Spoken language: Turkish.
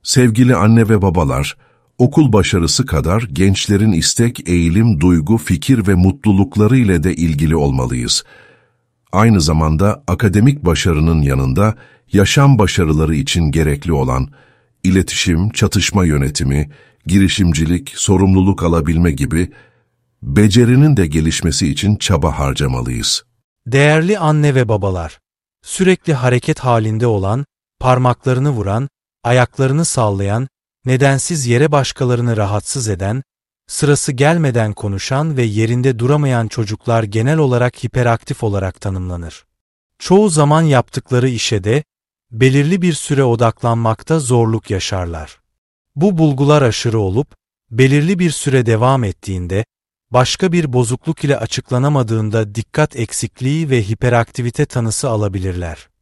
Sevgili anne ve babalar, okul başarısı kadar gençlerin istek, eğilim, duygu, fikir ve mutlulukları ile de ilgili olmalıyız. Aynı zamanda akademik başarının yanında yaşam başarıları için gerekli olan iletişim, çatışma yönetimi, girişimcilik, sorumluluk alabilme gibi becerinin de gelişmesi için çaba harcamalıyız. Değerli anne ve babalar, sürekli hareket halinde olan, parmaklarını vuran, ayaklarını sallayan, nedensiz yere başkalarını rahatsız eden, sırası gelmeden konuşan ve yerinde duramayan çocuklar genel olarak hiperaktif olarak tanımlanır. Çoğu zaman yaptıkları işe de belirli bir süre odaklanmakta zorluk yaşarlar. Bu bulgular aşırı olup, belirli bir süre devam ettiğinde, başka bir bozukluk ile açıklanamadığında dikkat eksikliği ve hiperaktivite tanısı alabilirler.